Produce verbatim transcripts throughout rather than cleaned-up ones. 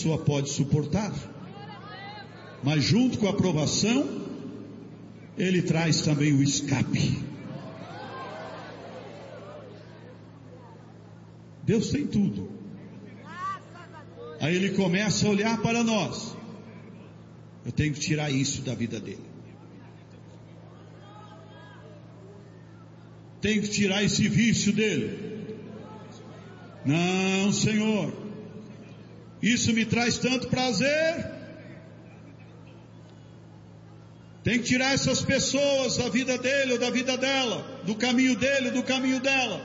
pessoa pode suportar. Mas junto com a provação, Ele traz também o escape. Deus tem tudo. Aí Ele começa a olhar para nós. Eu tenho que tirar isso da vida dele. Tenho que tirar esse vício dele. Não, Senhor. Isso me traz tanto prazer. Tem que tirar essas pessoas da vida dele ou da vida dela, do caminho dele ou do caminho dela.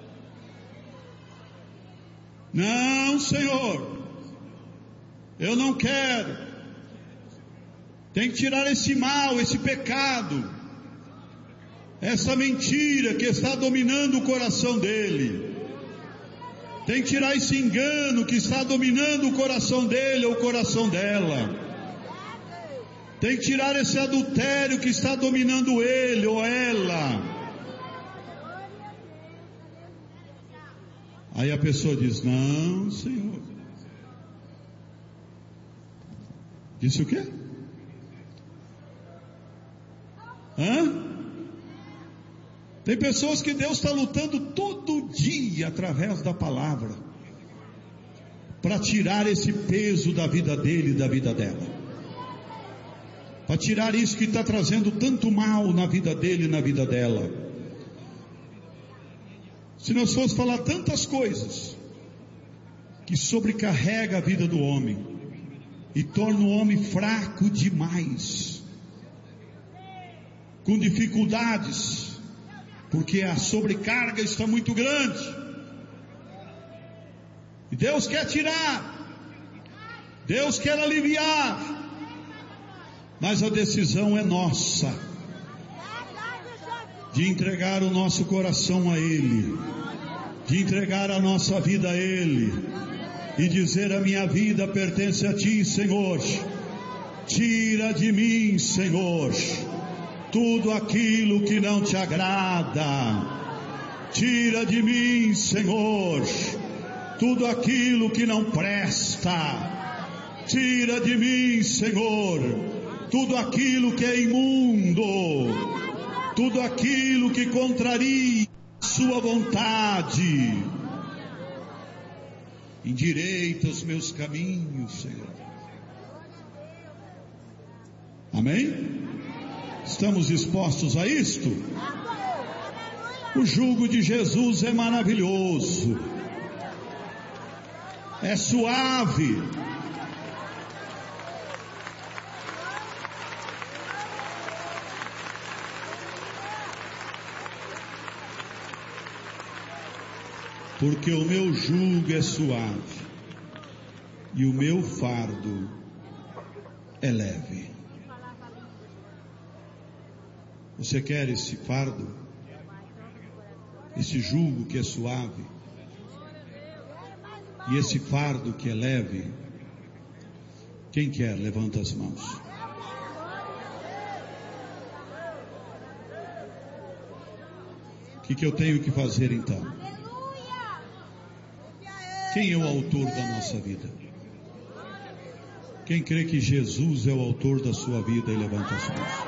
Não, Senhor, eu não quero. Tem que tirar esse mal, esse pecado, essa mentira que está dominando o coração dele. Tem que tirar esse engano que está dominando o coração dele ou o coração dela. Tem que tirar esse adultério que está dominando ele ou ela. Aí a pessoa diz, não, Senhor. Disse o quê? Hã? Tem pessoas que Deus está lutando todo dia através da palavra para tirar esse peso da vida dele e da vida dela. Para tirar isso que está trazendo tanto mal na vida dele e na vida dela. Se nós formos falar tantas coisas que sobrecarrega a vida do homem e torna o homem fraco demais, com dificuldades, porque a sobrecarga está muito grande, e Deus quer tirar, Deus quer aliviar, mas a decisão é nossa, de entregar o nosso coração a Ele, de entregar a nossa vida a Ele, e dizer, a minha vida pertence a Ti, Senhor. Tira de mim, Senhor, tudo aquilo que não Te agrada. Tira de mim, Senhor, tudo aquilo que não presta. Tira de mim, Senhor, tudo aquilo que é imundo, tudo aquilo que contraria a Sua vontade. Endireita os meus caminhos, Senhor. Amém? Estamos dispostos a isto? O jugo de Jesus é maravilhoso, é suave. Porque o meu jugo é suave e o meu fardo é leve. Você quer esse fardo? Esse jugo que é suave e esse fardo que é leve? Quem quer? Levanta as mãos. O que, que eu tenho que fazer então? Quem é o autor da nossa vida? Quem crê que Jesus é o autor da sua vida e levanta as mãos.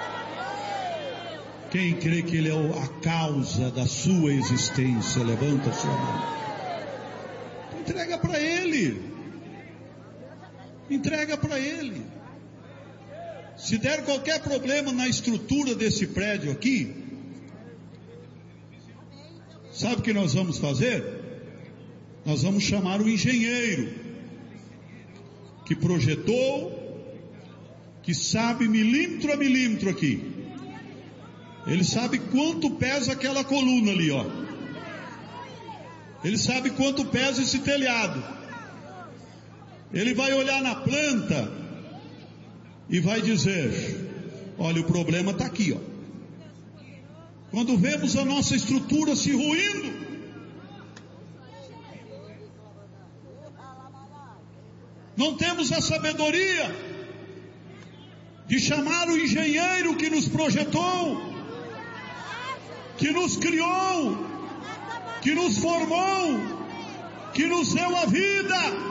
Quem crê que Ele é a causa da sua existência, levanta a sua mão. Entrega para Ele. Entrega para Ele. Se der qualquer problema na estrutura desse prédio aqui, sabe o que nós vamos fazer? Nós vamos chamar o engenheiro que projetou, que sabe milímetro a milímetro aqui. Ele sabe quanto pesa aquela coluna ali, ó. Ele sabe quanto pesa esse telhado. Ele vai olhar na planta e vai dizer, olha, o problema está aqui, ó. Quando vemos a nossa estrutura se ruindo, não temos a sabedoria de chamar o engenheiro que nos projetou, que nos criou, que nos formou, que nos deu a vida,